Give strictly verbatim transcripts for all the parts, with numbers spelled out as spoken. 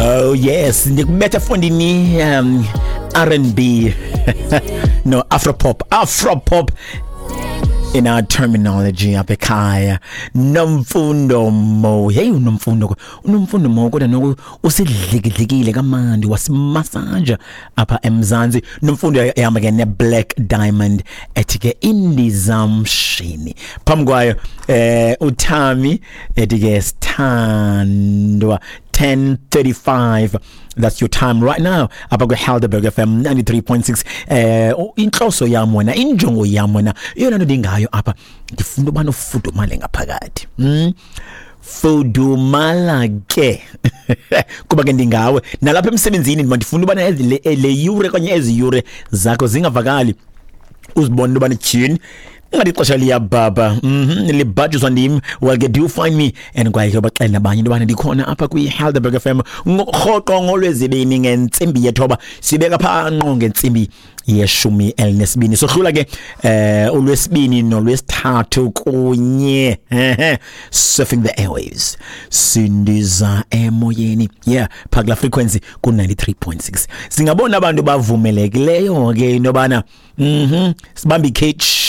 Oh yes, nikubetha fondini um R and B. No, Afropop. Afropop in our terminology apha ekhaya. Nomfundo mo. Hey unomfundo. Unomfundo mo kodwa noku usidlikidlikile kamandi wasimassage apha eMzansi. Nomfundo ehamba ke ne Black Diamond etike indizamshini. Phambi kwayo eh uThami etike sithandwa ten thirty-five. That's your time right now. Abago Helderberg F M ninety-three point six. Eh inhloso yami wena, injongo yami wena. Yona nto dingayo apha. Ngifuna ubani ufudumale ngaphakathi. Mm. Fudumala ke. Kuba ke ndingawe. Nalapha emsebenzini ndifuna ubana le le yure kanye eziyure zakho zingavakali. Uzibone ubani chin. Ngadi xesha liyababa mhm libhajiswa ndim well get you find me and kwaye baxela abanye into bana ndikhona apha kwi Helderberg F M ngoqoqo ngolwezibini ngentsimbi yethoba sibeka phanqo ngentsimbi yeshumi elinesibini sohlula ke eh ulwesibini nolwesithathu kunye surfing the airwaves sindiza emoyeni yeah phakla frequency ku ninety-three point six singabona abantu bavumelekileyo ke into bana mhm sibambi cage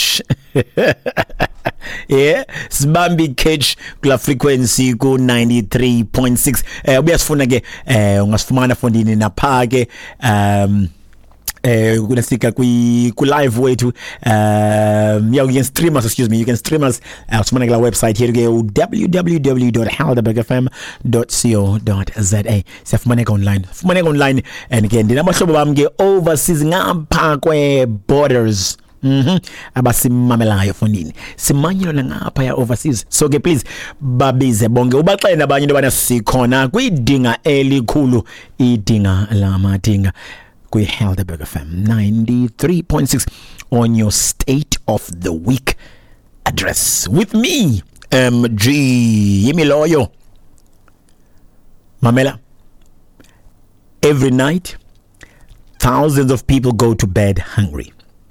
yeah sibambi cage kula frequency ku ninety-three point six eh uyasifuna ke eh ungasifumana fondini napha ke um eh kunasika kwi ku live wethu um yeah you can stream us excuse me you can stream us usifumana kula website here ke w w w dot helderberg f m dot co dot z a siyafumana online fumana online and again ndinabahlobo bami ke overseas ngapha kwe borders mhm abasimamelayo fondini simanyelo ngapha ya overseas so ke please babize bonke ubaxena abanye into bana sikhona kwidinga elikhulu idinga lamadinga kwi Helderberg F M ninety-three point six on your state of the week address with me M G Yimiloyo Mamela. Every night thousands of people go to bed hungry.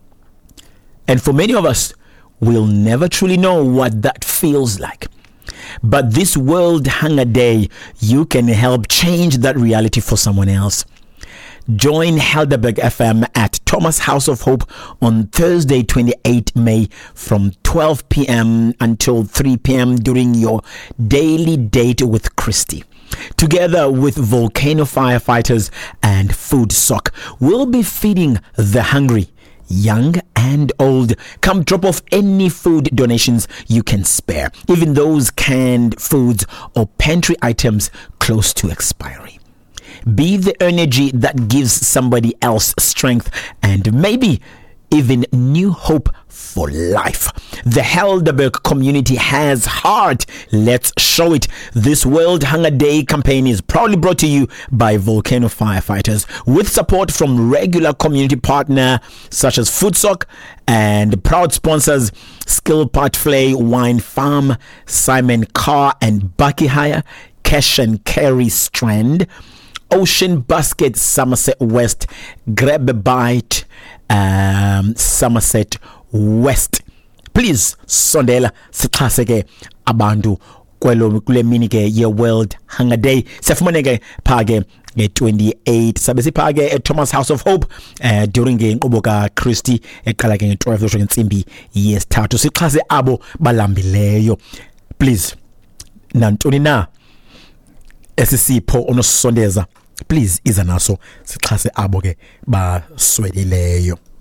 And for many of us, we'll never truly know what that feels like. But this World Hunger Day, you can help change that reality for someone else. Join Helderberg F M at Thomas House of Hope on Thursday, twenty-eighth May from twelve p.m. until three p.m. during your daily date with Christy. Together with Volcano Firefighters and Food Sock, we'll be feeding the hungry, young and old. Come drop off any food donations you can spare, even those canned foods or pantry items close to expiry. Be the energy that gives somebody else strength and maybe even new hope for life. The Helderberg community has heart. Let's show it. This World Hunger Day campaign is proudly brought to you by Volcano Firefighters with support from regular community partner such as Foodsock and proud sponsors Skill Part Flay Wine Farm, Simon Carr and Bucky Hire, Cash and Carry Strand, Ocean Basket Somerset West, Grab a Bite um, Somerset West. Please sondela sixhaseke abantu kwelo kule mini ke ye World Hunger Day. Siyafumana ke phake nge twenty-eight sabe siphake at Thomas House of Hope uh, during inkqubo ka Christy eqala ke nge twelve yosho ngentsimbi yesithathu sixhase abo balambileyo. Please nantoni na esisipho onosondeza please iza naso sixhase abo ke baswelileyo.